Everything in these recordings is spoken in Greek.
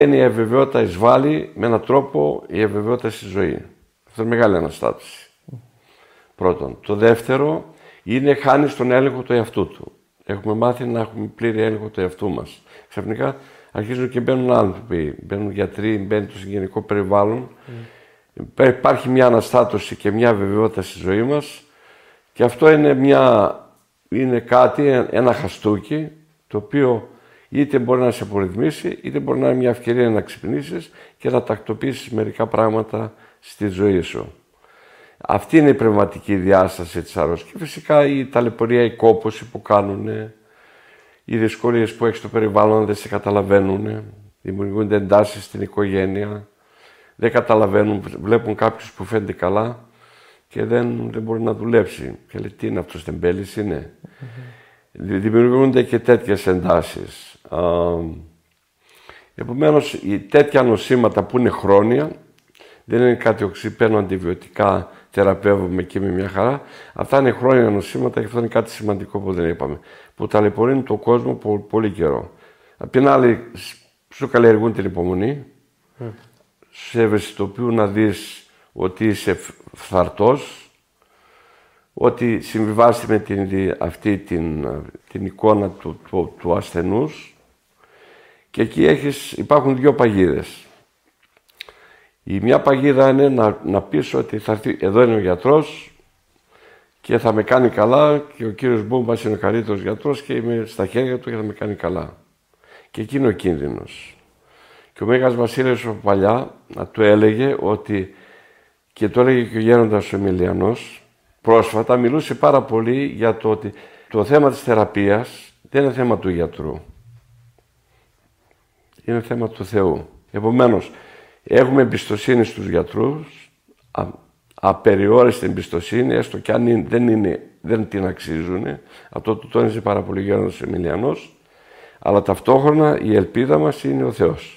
Είναι η αβεβαιότητα εισβάλλει με έναν τρόπο η αβεβαιότητα στη ζωή. Αυτό είναι μεγάλη αναστάτωση. Πρώτον. Το δεύτερο είναι χάνει τον έλεγχο του εαυτού του. Έχουμε μάθει να έχουμε πλήρη έλεγχο του εαυτού μας. Ξαφνικά αρχίζουν και μπαίνουν άνθρωποι, μπαίνουν γιατροί, μπαίνει το συγγενικό περιβάλλον. Υπάρχει μια αναστάτωση και μια αβεβαιότητα στη ζωή μας και αυτό είναι κάτι, ένα χαστούκι, το οποίο είτε μπορεί να σε απορριθμίσει, είτε μπορεί να είναι μια ευκαιρία να ξυπνήσεις και να τακτοποιήσεις μερικά πράγματα στη ζωή σου. Αυτή είναι η πνευματική διάσταση της αρρώστιας. Και φυσικά η ταλαιπωρία, η κόπωση που κάνουν, οι δυσκολίες που έχεις στο περιβάλλον δεν σε καταλαβαίνουν, δημιουργούνται εντάσεις στην οικογένεια, δεν καταλαβαίνουν, βλέπουν κάποιους που φαίνεται καλά και δεν μπορεί να δουλέψει. Και λέει, τι είναι αυτός, τεμπέλης είναι. Δημιουργούνται και τέτοιες εντάσεις. Επομένως, τέτοια νοσήματα που είναι χρόνια, δεν είναι κάτι οξύ, παίρνω αντιβιωτικά, θεραπεύομαι και με μια χαρά. Αυτά είναι χρόνια νοσήματα και αυτό είναι κάτι σημαντικό που δεν είπαμε. Που ταλαιπωρούν τον κόσμο πολύ καιρό. Απ' την άλλη, σου καλλιεργούν την υπομονή, σε ευαισθητοποιούν να δεις ότι είσαι φθαρτός, ότι συμβιβάζεις με αυτή την εικόνα του ασθενούς και εκεί υπάρχουν δύο παγίδες. Η μια παγίδα είναι να πεις ότι θα έρθει, εδώ είναι ο γιατρός και θα με κάνει καλά και ο κύριος Μπούμπας είναι ο καλύτερος γιατρός και είμαι στα χέρια του και θα με κάνει καλά. Και εκεί είναι ο κίνδυνος. Και ο Μέγας Βασίλειος παλιά να του έλεγε ότι, και το έλεγε και ο γέροντας ο Εμιλιανός, πρόσφατα μιλούσε πάρα πολύ για το ότι το θέμα της θεραπείας δεν είναι θέμα του γιατρού. Είναι θέμα του Θεού. Επομένως, έχουμε εμπιστοσύνη στους γιατρούς, απεριόριστη εμπιστοσύνη, έστω και αν δεν την αξίζουν. Αυτό το τόνιζε πάρα πολύ ο γέροντας Εμιλιανός. Αλλά ταυτόχρονα η ελπίδα μας είναι ο Θεός.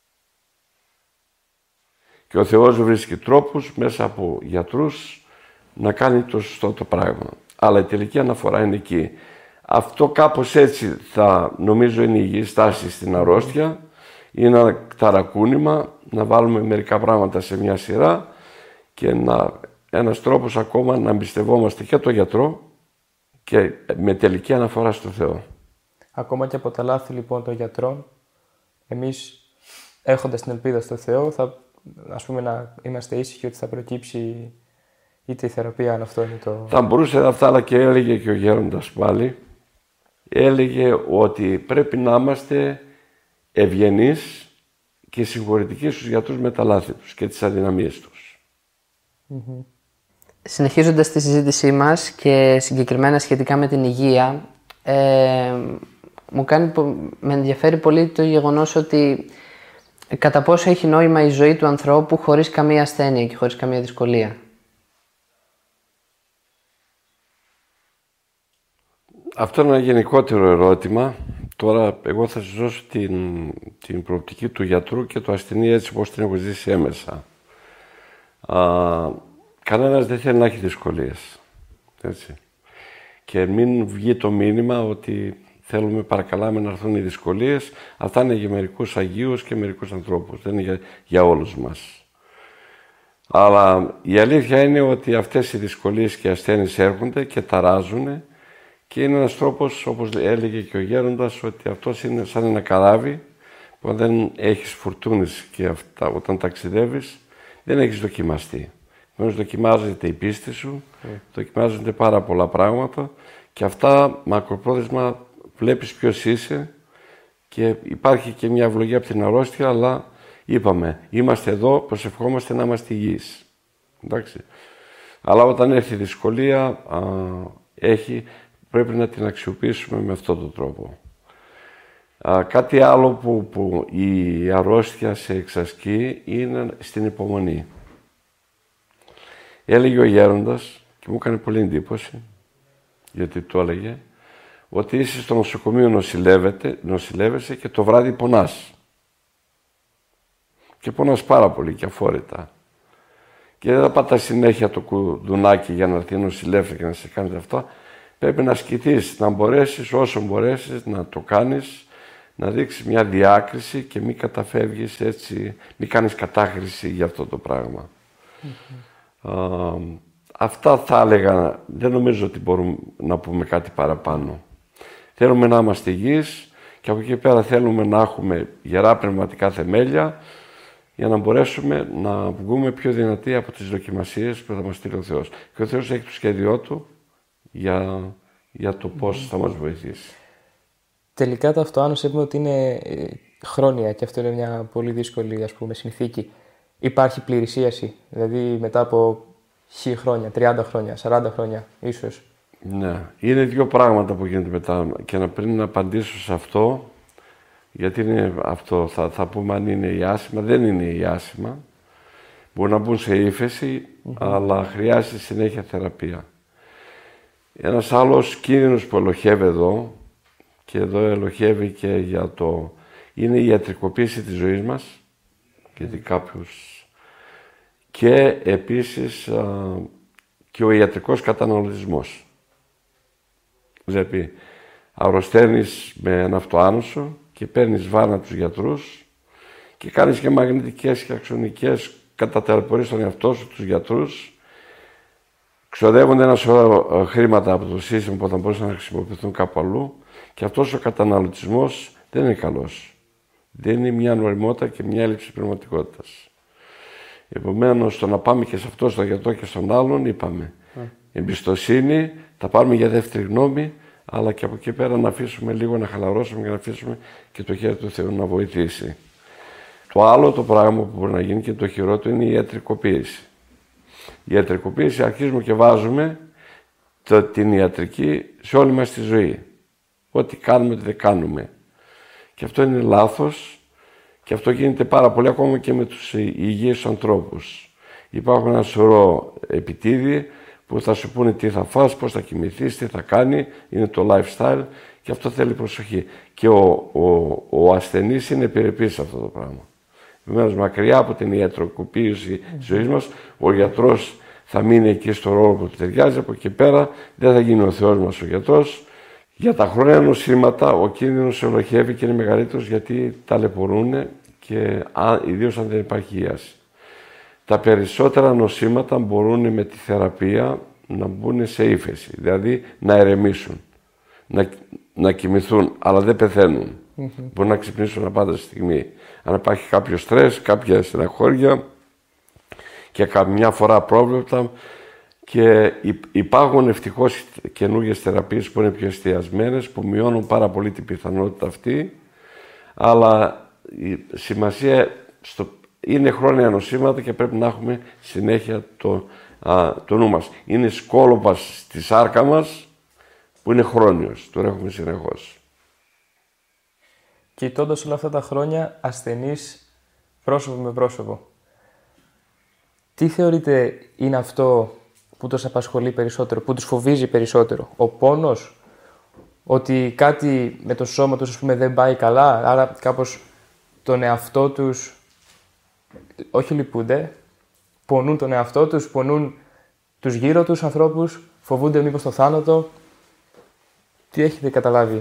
Και ο Θεός βρίσκει τρόπους μέσα από γιατρούς να κάνει το σωστό το πράγμα. Αλλά η τελική αναφορά είναι εκεί. Αυτό κάπως έτσι θα νομίζω είναι η υγιή στάση στην αρρώστια. Είναι ένα ταρακούνημα, να βάλουμε μερικά πράγματα σε μια σειρά και ένας τρόπος ακόμα να εμπιστευόμαστε και τον γιατρό και με τελική αναφορά στο Θεό. Ακόμα και από τα λάθη λοιπόν των γιατρών, εμείς έχοντας την ελπίδα στο Θεό, ας πούμε να είμαστε ήσυχοι ότι θα προκύψει είτε η θεραπεία, αν αυτό είναι το... Θα μπορούσε αυτά, αλλά και έλεγε και ο γέροντας πάλι, έλεγε ότι πρέπει να είμαστε ευγενείς και συγχωρητικοί στους γιατρούς με τα λάθη τους και τις αδυναμίες τους. Συνεχίζοντας τη συζήτησή μας και συγκεκριμένα σχετικά με την υγεία, με ενδιαφέρει πολύ το γεγονός ότι κατά πόσο έχει νόημα η ζωή του ανθρώπου χωρίς καμία ασθένεια και χωρίς καμία δυσκολία. Αυτό είναι ένα γενικότερο ερώτημα. Τώρα εγώ θα σας δώσω την προοπτική του γιατρού και του ασθενή έτσι όπως την έχω ζήσει έμεσα. Κανένας δεν θέλει να έχει δυσκολίες. Έτσι. Και μην βγει το μήνυμα ότι θέλουμε, παρακαλάμε να έρθουν οι δυσκολίες. Αυτά είναι για μερικούς αγίους και μερικούς ανθρώπους. Δεν είναι για όλους μας. Αλλά η αλήθεια είναι ότι αυτές οι δυσκολίες και οι ασθένειες έρχονται και ταράζουν και είναι ένας τρόπος, όπως έλεγε και ο γέροντας, ότι αυτός είναι σαν ένα καράβι που δεν έχεις φουρτούνες και αυτά, όταν ταξιδεύεις δεν έχεις δοκιμαστεί. Δοκιμάζεται η πίστη σου, δοκιμάζονται πάρα πολλά πράγματα και αυτά μακροπρόθεσμα βλέπεις ποιος είσαι και υπάρχει και μια ευλογία από την αρρώστια, αλλά είπαμε, είμαστε εδώ, προσευχόμαστε να είμαστε υγιείς. Εντάξει. Αλλά όταν έρθει η δυσκολία, πρέπει να την αξιοποιήσουμε με αυτόν τον τρόπο. Κάτι άλλο που η αρρώστια σε εξασκεί είναι στην υπομονή. Έλεγε ο γέροντας, και μου έκανε πολύ εντύπωση, γιατί το έλεγε, ότι είσαι στο νοσοκομείο, νοσηλεύεσαι και το βράδυ πονάς. Και πονάς πάρα πολύ και αφόρητα. Και δεν θα πατάς συνέχεια το κουδουνάκι για να έρθει νοσηλεύσαι και να σε κάνεις αυτό. Πρέπει να ασκηθείς, να μπορέσεις όσο μπορέσεις να το κάνεις να δείξεις μια διάκριση και μην καταφεύγεις έτσι, μην κάνεις κατάχρηση για αυτό το πράγμα. Αυτά θα έλεγα, δεν νομίζω ότι μπορούμε να πούμε κάτι παραπάνω. Θέλουμε να είμαστε υγιείς και από εκεί πέρα θέλουμε να έχουμε γερά πνευματικά θεμέλια για να μπορέσουμε να βγούμε πιο δυνατοί από τις δοκιμασίες που θα μας στείλει ο Θεός. Και ο Θεός έχει το σχέδιό Του για το πώς θα μας βοηθήσει. Τελικά το αυτοάνωση είπαμε ότι είναι χρόνια και αυτό είναι μια πολύ δύσκολη, ας πούμε, συνθήκη. Υπάρχει πληρησίαση, δηλαδή μετά από 1000 χρόνια, 30 χρόνια, 40 χρόνια ίσως. Ναι, είναι δύο πράγματα που γίνεται μετά και πριν να απαντήσω σε αυτό, γιατί είναι αυτό, θα πούμε αν είναι ιάσιμα, δεν είναι ιάσιμα. Μπορεί να μπουν σε ύφεση, αλλά χρειάζεται συνέχεια θεραπεία. Ένας άλλος κίνδυνος που ελοχεύει εδώ, και εδώ ελοχεύει και για το... είναι η ιατρικοποίηση της ζωής μας, γιατί κάποιους... και επίσης και ο ιατρικός καταναλωτισμός. Δηλαδή, αρρωσταίνεις με ένα αυτοάνωσο και παίρνεις βάνα τους γιατρούς και κάνεις και μαγνητικές και αξονικές καταταλαιπωρείς στον εαυτό σου, τους γιατρούς. Ξοδεύονται ένα σωρό χρήματα από το σύστημα που θα μπορούσαν να χρησιμοποιηθούν κάπου αλλού και αυτός ο καταναλωτισμός δεν είναι καλός. Δεν είναι μια νοημότητα και μια έλλειψη πνευματικότητας. Επομένως, το να πάμε και σε αυτό, στον γιατρό και στον άλλον, είπαμε. Εμπιστοσύνη, θα πάρουμε για δεύτερη γνώμη, αλλά και από εκεί πέρα να αφήσουμε λίγο να χαλαρώσουμε και να αφήσουμε και το χέρι του Θεού να βοηθήσει. Το άλλο το πράγμα που μπορεί να γίνει και το χειρότερο είναι η ιατρικοποίηση. Η ιατρικοποίηση αρχίζουμε και βάζουμε την ιατρική σε όλη μας τη ζωή. Ό,τι κάνουμε, ό,τι δεν κάνουμε. Και αυτό είναι λάθος και αυτό γίνεται πάρα πολύ ακόμα και με τους υγιείς ανθρώπους. Υπάρχουν ένα σωρό επιτίδιοι που θα σου πούνε τι θα φας, πώς θα κοιμηθείς, τι θα κάνει, είναι το lifestyle και αυτό θέλει προσοχή. Και ο ασθενής είναι επιρρεπής σε αυτό το πράγμα. Επομένως, μακριά από την ιατρικοποίηση της ζωής μας, ο γιατρός θα μείνει εκεί στο ρόλο που του ταιριάζει, από εκεί πέρα δεν θα γίνει ο Θεός μας ο γιατρός. Για τα χρόνια νοσήματα ο κίνδυνος ελοχεύει και είναι μεγαλύτερος γιατί ταλαιπωρούν και ιδίως αν δεν υπάρχει ίαση. Τα περισσότερα νοσήματα μπορούν με τη θεραπεία να μπουν σε ύφεση, δηλαδή να ερεμήσουν, να κοιμηθούν, αλλά δεν πεθαίνουν. Μπορούν να ξυπνήσουν ανά πάσα στιγμή. Αν υπάρχει κάποιο στρες, κάποια στεναχώρια και καμιά φορά πρόβλεπτα και υπάρχουν ευτυχώς καινούργιες θεραπείες που είναι πιο εστιασμένες, που μειώνουν πάρα πολύ την πιθανότητα αυτή, αλλά η σημασία είναι χρόνια νοσήματα και πρέπει να έχουμε συνέχεια το νου μας. Είναι σκόλοπας στη σάρκα μας που είναι χρόνιος, το έχουμε συνεχώς. Κοιτώντας όλα αυτά τα χρόνια ασθενείς πρόσωπο με πρόσωπο, τι θεωρείτε είναι αυτό που τους απασχολεί περισσότερο, που τους φοβίζει περισσότερο? Ο πόνος, ότι κάτι με το σώμα τους, ας πούμε, δεν πάει καλά, άρα κάπως τον εαυτό τους, όχι λυπούνται, πονούν τον εαυτό τους, πονούν τους γύρω τους ανθρώπους, φοβούνται μήπως το θάνατο? Τι έχετε καταλάβει?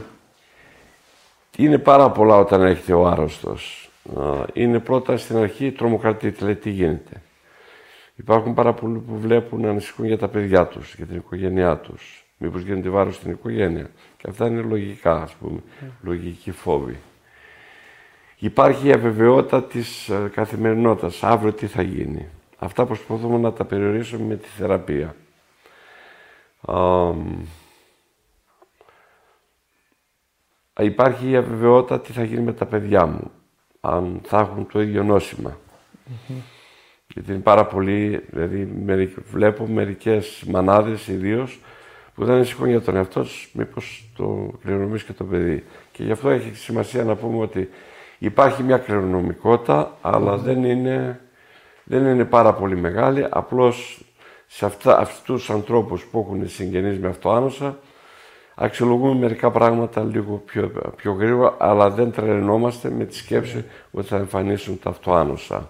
Είναι πάρα πολλά όταν έρχεται ο άρρωστος. Είναι πρώτα στην αρχή τρομοκρατείται, λέει τι γίνεται. Υπάρχουν πάρα πολλοί που βλέπουν να ανησυχούν για τα παιδιά τους, για την οικογένειά τους. Μήπως γίνεται βάρος στην οικογένεια. Και αυτά είναι λογικά, ας πούμε, λογική φόβη. Υπάρχει η αβεβαιότητα της καθημερινότητας. Αύριο τι θα γίνει. Αυτά προσπαθούμε να τα περιορίσουμε με τη θεραπεία. Υπάρχει η αβεβαιότητα τι θα γίνει με τα παιδιά μου, αν θα έχουν το ίδιο νόσημα. Γιατί είναι πάρα πολύ, δηλαδή βλέπω μερικές μανάδες ιδίως που δεν ανησυχούν για τον εαυτό τους, μήπως το κληρονομήσει και το παιδί. Και γι' αυτό έχει σημασία να πούμε ότι υπάρχει μια κληρονομικότητα, αλλά δεν είναι πάρα πολύ μεγάλη. Απλώς σε αυτούς τους ανθρώπους που έχουν συγγενείς με αυτοάνοσα, αξιολογούμε μερικά πράγματα λίγο πιο γρήγορα, αλλά δεν τρελαινόμαστε με τη σκέψη ότι θα εμφανίσουν τα αυτοάνοσα.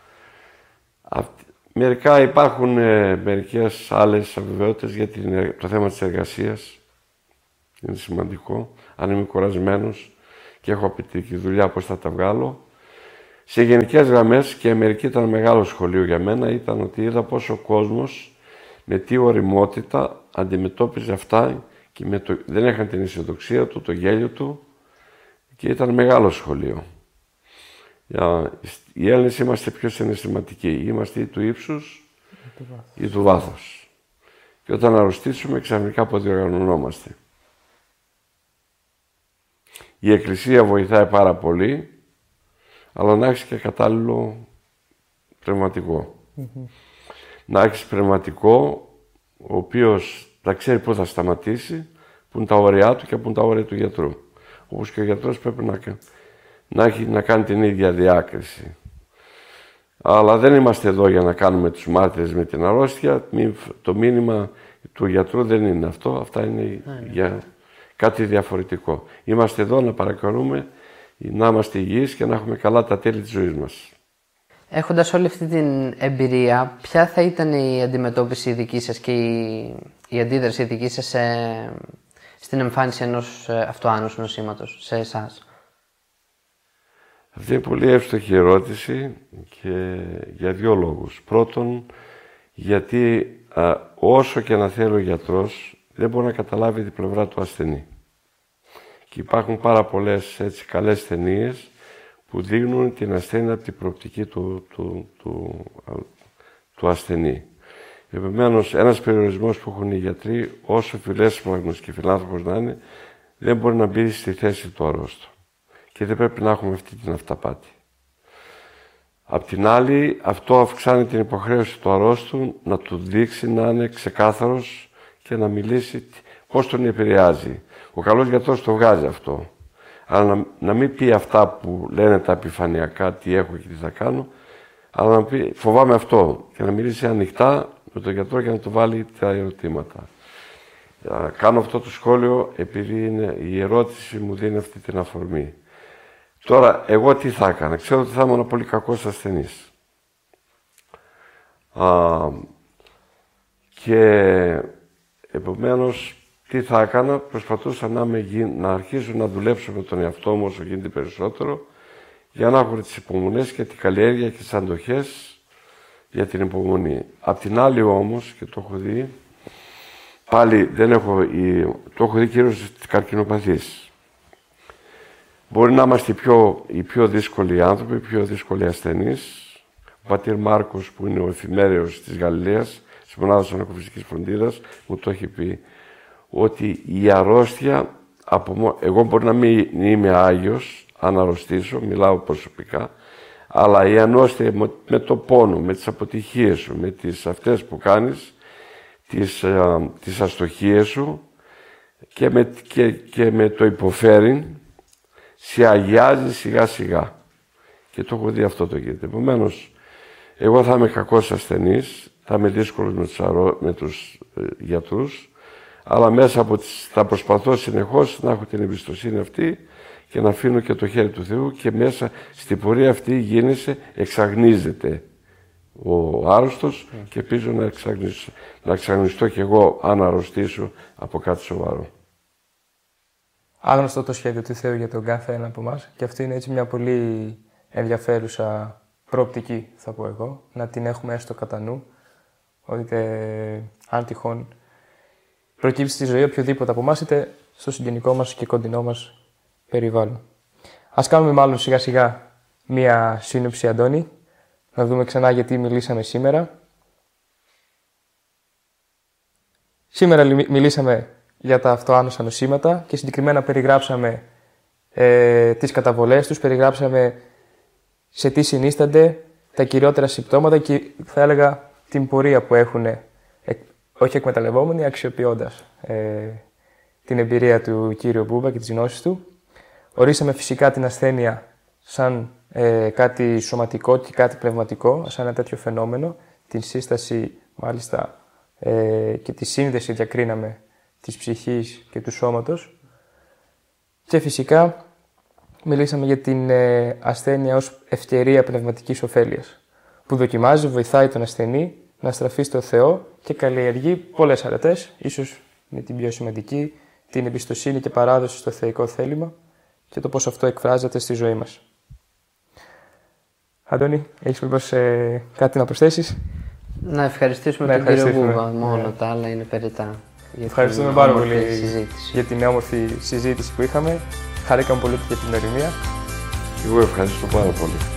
Μερικά υπάρχουν μερικές άλλες αβεβαιότητες για το θέμα της εργασίας. Είναι σημαντικό. Αν είμαι κουρασμένος και έχω απαιτητική δουλειά πώς θα τα βγάλω. Σε γενικές γραμμές, και η Αμερική ήταν μεγάλο σχολείο για μένα, ήταν ότι είδα πόσο ο κόσμος με τι ωριμότητα αντιμετώπιζε αυτά και δεν είχαν την αισιοδοξία του, το γέλιο του, και ήταν μεγάλο σχολείο. Οι Έλληνες είμαστε πιο συναισθηματικοί. Είμαστε ή του ύψους ή του βάθους. Και όταν αρρωστήσουμε, ξαφνικά αποδιοργανωνόμαστε. Η Εκκλησία βοηθάει πάρα πολύ, αλλά να έχεις και κατάλληλο πνευματικό. Να έχεις πνευματικό, ο οποίος θα ξέρει πού θα σταματήσει, πού είναι τα όρια του και πού είναι τα όρια του γιατρού. Όπως και ο γιατρός πρέπει να κάνει την ίδια διάκριση. Αλλά δεν είμαστε εδώ για να κάνουμε τους μάρτυρες με την αρρώστια. Το μήνυμα του γιατρού δεν είναι αυτό. Αυτά είναι για κάτι διαφορετικό. Είμαστε εδώ να παρακαλούμε να είμαστε υγιείς και να έχουμε καλά τα τέλη της ζωής μας. Έχοντας όλη αυτή την εμπειρία, ποια θα ήταν η αντιμετώπιση δική σας και η αντίδραση δική σας στην εμφάνιση ενός αυτοάνωσου νοσήματος σε εσάς? Αυτή είναι πολύ εύστοχη ερώτηση και για δύο λόγους. Πρώτον, γιατί όσο και να θέλει ο γιατρός, δεν μπορεί να καταλάβει την πλευρά του ασθενή. Και υπάρχουν πάρα πολλές έτσι καλές ταινίες που δείχνουν την ασθένεια από την προοπτική του ασθενή. Επομένως, ένας περιορισμός που έχουν οι γιατροί, όσο φιλέσμαγνος και φιλάνθρωπος να είναι, δεν μπορεί να μπει στη θέση του αρρώστου. Και δεν πρέπει να έχουμε αυτή την αυταπάτη. Απ' την άλλη, αυτό αυξάνει την υποχρέωση του αρρώστου να του δείξει να είναι ξεκάθαρος και να μιλήσει πώς τον επηρεάζει. Ο καλός γιατρός το βγάζει αυτό. Αλλά να μην πει αυτά που λένε τα επιφανειακά, τι έχω και τι θα κάνω, αλλά να πει φοβάμαι αυτό και να μιλήσει ανοιχτά με τον γιατρό και να του βάλει τα ερωτήματα. Κάνω αυτό το σχόλιο επειδή η ερώτηση μου δίνει αυτή την αφορμή. Τώρα, εγώ τι θα έκανα? Ξέρω ότι θα ήμουν πολύ κακός ασθενής. Και επομένως, τι θα έκανα? Προσπαθούσα να αρχίσω να δουλέψω με τον εαυτό μου όσο γίνεται περισσότερο, για να έχω τις υπομονές και την καλλιέργεια και τις αντοχές για την υπομονή. Απ' την άλλη όμως, και το έχω δει, πάλι το έχω δει κυρίως στις καρκινοπαθείς. Μπορεί να είμαστε οι πιο δύσκολοι άνθρωποι, οι πιο δύσκολοι ασθενείς. Ο πατήρ Μάρκος, που είναι ο εφημέριος της Γαλιλαίας, της μονάδας ανακοφιστικής φροντίδας, μου το έχει πει ότι η αρρώστια, εγώ μπορεί να μην είμαι Άγιος, αν αρρωστήσω, μιλάω προσωπικά, αλλά η ανώστια με το πόνο, με τις αποτυχίες σου, με τις αυτές που κάνεις, τις αστοχίες σου και με το υποφέρειν, σε αγιάζει σιγά σιγά. Και το έχω δει αυτό το γίνεται. Επομένως, εγώ θα είμαι κακός ασθενής, θα είμαι δύσκολος με τους γιατρούς, αλλά μέσα από θα προσπαθώ συνεχώς να έχω την εμπιστοσύνη αυτή και να αφήνω και το χέρι του Θεού, και μέσα στην πορεία αυτή εξαγνίζεται ο άρρωστος και ελπίζω να εξαγνιστώ κι εγώ, αν αρρωστήσω, από κάτι σοβαρό. Άγνωστο το σχέδιο του Θεού για τον κάθε ένα από εμάς, και αυτή είναι έτσι μια πολύ ενδιαφέρουσα προοπτική, θα πω εγώ, να την έχουμε έστω κατά νου, ότι αν τυχόν προκύψει στη ζωή οποιοδήποτε από εμάς, είτε στο συγγενικό μας και κοντινό μας περιβάλλον. Ας κάνουμε μάλλον σιγά σιγά μία σύνοψη, Αντώνη, να δούμε ξανά γιατί μιλήσαμε σήμερα. Σήμερα μιλήσαμε για τα αυτοάνωσα νοσήματα και συγκεκριμένα περιγράψαμε τις καταβολές τους, περιγράψαμε σε τι συνίστανται τα κυριότερα συμπτώματα και θα έλεγα την πορεία που έχουν, όχι εκμεταλλευόμενοι, αξιοποιώντας την εμπειρία του κύριου Μπούμπα και τις γνώσεις του. Ορίσαμε φυσικά την ασθένεια σαν κάτι σωματικό και κάτι πνευματικό, σαν ένα τέτοιο φαινόμενο. Την σύσταση μάλιστα και τη σύνδεση διακρίναμε της ψυχής και του σώματος. Και φυσικά μιλήσαμε για την ασθένεια ως ευκαιρία πνευματικής ωφέλειας, που δοκιμάζει, βοηθάει τον ασθενή να στραφεί στο Θεό και καλλιεργεί πολλές αρετές, ίσως με την πιο σημαντική, την εμπιστοσύνη και παράδοση στο θεϊκό θέλημα και το πώς αυτό εκφράζεται στη ζωή μας. Αντώνη, έχεις μήπως κάτι να προσθέσεις? Να ευχαριστήσουμε τον κύριο Βούβα, μόνο τα άλλα είναι περιττά. Ευχαριστούμε πάρα πολύ για την όμορφη συζήτηση που είχαμε. Χαρήκαμε πολύ και για την ερμηνεία. Εγώ ευχαριστώ πάρα πολύ.